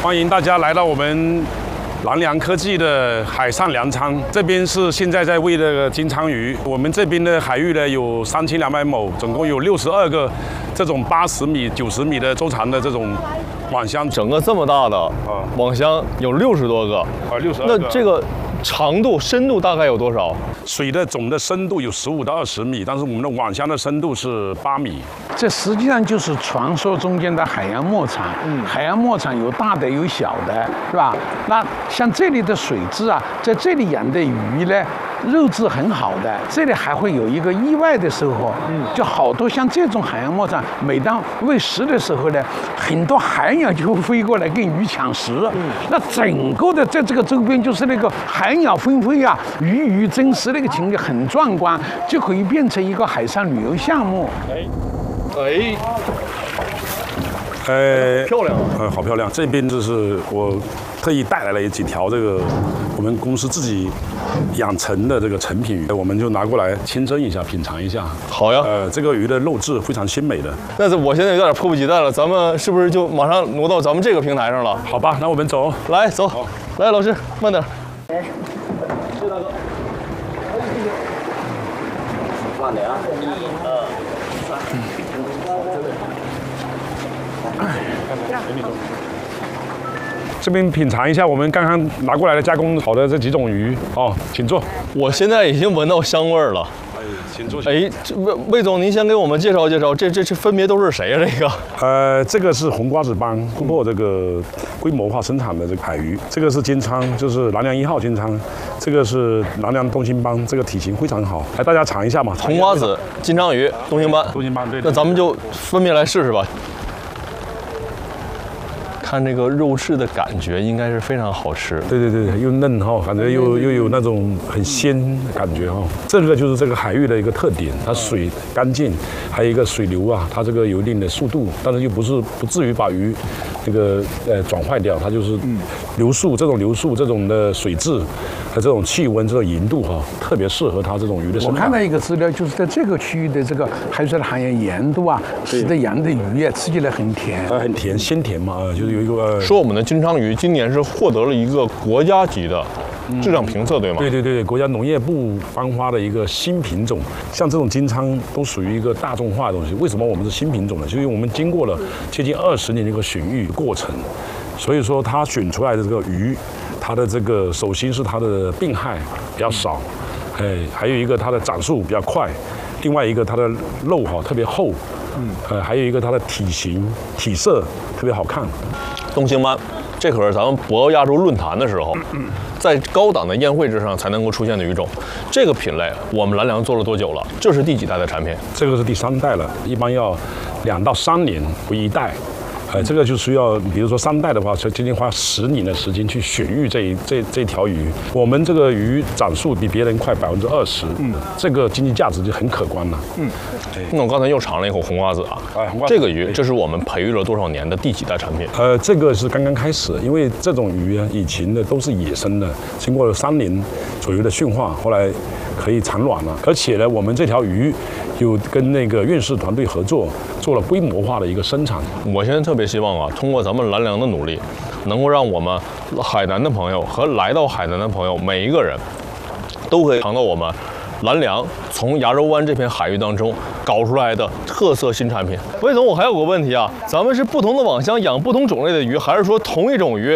欢迎大家来到我们南良科技的海上粮仓。这边是现在在喂的金枪鱼。我们这边的海域呢有3200亩，总共有62个这种80米、90米的周长的这种网箱。 整个这么大的网箱有60多个 ，62个。 那这个长度、深度大概有多少？ 水的总的深度有15到20米，但是我们的网箱的深度是8米。 这实际上就是传说中间的海洋牧场。海洋牧场有大的有小的，是吧？那像这里的水质啊，在这里养的鱼呢，肉质很好的。这里还会有一个意外的收获，就好多像这种海洋牧场，每当喂食的时候呢，很多海鸟就会飞过来跟鱼抢食。那整个的在这个周边就是那个海鸟纷飞啊，鱼争食那个情景很壮观，就可以变成一个海上旅游项目。 漂亮啊！ 好漂亮！这边就是我特意带来了几条这个我们公司自己养成的这个成品鱼，我们就拿过来清蒸一下，品尝一下。 好呀。 这个鱼的肉质非常鲜美的。 但是我现在有点迫不及待了，咱们是不是就马上挪到咱们这个平台上了？ 好吧，那我们走。 来，走。来，老师，慢点。谢大哥。慢点啊！ 这边品尝一下我们刚刚拿过来的加工好的这几种鱼哦，请坐。 我现在已经闻到香味儿了。 请坐。 魏总，您先给我们介绍介绍，这分别都是谁呀？这个？这个是红瓜子帮突破这个规模化生产的这个海鱼，这个是金鲳，就是南良1号金鲳，这个是南良东星帮，这个体型非常好，来大家尝一下嘛。 红瓜子、金鲳鱼、东星帮。 东星帮，对。 那咱们就分别来试试吧。看这个肉质的感觉应该是非常好吃， 对，又嫩哈，感觉又有那种很鲜的感觉哈。这个就是这个海域的一个特点，它水干净，还有一个水流啊，它这个有一定的速度，但是又不至于把鱼这个转坏掉，它就是流速，这种流速，这种的水质和这种气温、这种盐度哈，特别适合它这种鱼的生长。 我看到一个资料，就是在这个区域的这个海水的含盐盐度啊，使得养的鱼啊吃起来很甜， 很甜，鲜甜嘛，就是有。 说我们的金鲳鱼今年是获得了一个国家级的质量评测，对吗？ 对，国家农业部颁发的一个新品种。像这种金鲳都属于一个大众化的东西。为什么我们是新品种呢？就是我们经过了接近20年的一个选育过程，所以说它选出来的这个鱼，它的这个首先是它的病害比较少，还有一个它的长速比较快，另外一个它的肉特别厚。还有一个它的体型、体色特别好看。 东星斑，这可是咱们博鳌亚洲论坛的时候，在高档的宴会之上才能够出现的鱼种。这个品类我们南良做了多久了？这是第几代的产品？ 这个是第3代了，一般要2到3年为一代。这个就需要，比如说3代的话，就仅仅花10年的时间去选育这条鱼。我们这个鱼长速比别人快20%，这个经济价值就很可观了。 那我刚才又尝了一口红瓜子啊，这个鱼，这是我们培育了多少年的第几代产品？ 这个是刚刚开始，因为这种鱼啊，以前的都是野生的，经过了3年左右的驯化，后来可以产卵了。而且呢，我们这条鱼有跟那个院士团队合作，做了规模化的一个生产。 我现在特别希望啊，通过咱们南良的努力，能够让我们海南的朋友和来到海南的朋友每一个人，都可以尝到我们南良从牙洲湾这片海域当中搞出来的特色新产品。魏总，我还有个问题啊，咱们是不同的网箱养不同种类的鱼，还是说同一种鱼